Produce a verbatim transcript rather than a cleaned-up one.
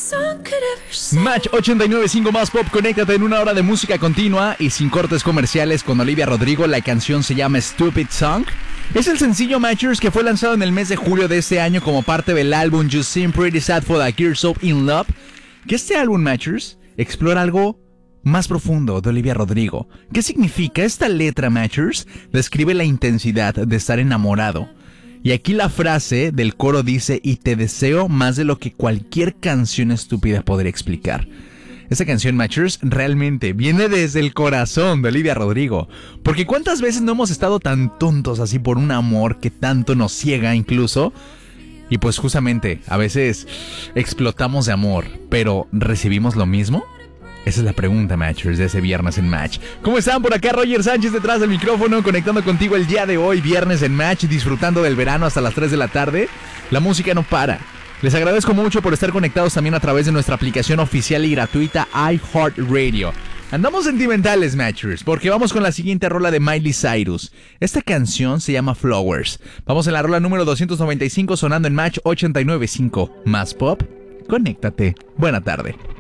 Match ochenta y nueve punto cinco más pop, conéctate en una hora de música continua y sin cortes comerciales con Olivia Rodrigo. La canción se llama Stupid Song. Es el sencillo Matchers que fue lanzado en el mes de julio de este año como parte del álbum You Seem Pretty Sad for the Girls So In Love. Que este álbum Matchers explora algo más profundo de Olivia Rodrigo. ¿Qué significa esta letra Matchers? Describe la intensidad de estar enamorado. Y aquí la frase del coro dice: y te deseo más de lo que cualquier canción estúpida podría explicar. Esta canción Matchers realmente viene desde el corazón de Olivia Rodrigo. Porque cuántas veces no hemos estado tan tontos así por un amor que tanto nos ciega incluso. Y pues justamente a veces explotamos de amor, pero ¿recibimos lo mismo? Esa es la pregunta, Matchers, de ese viernes en Match. ¿Cómo están? Por acá Roger Sánchez detrás del micrófono, conectando contigo el día de hoy, viernes en Match, disfrutando del verano hasta las tres de la tarde. La música no para. Les agradezco mucho por estar conectados también a través de nuestra aplicación oficial y gratuita iHeartRadio. Andamos sentimentales, Matchers, porque vamos con la siguiente rola de Miley Cyrus. Esta canción se llama Flowers. Vamos en la rola número doscientos noventa y cinco sonando en Match ochenta y nueve punto cinco. Más pop, conéctate. Buena tarde.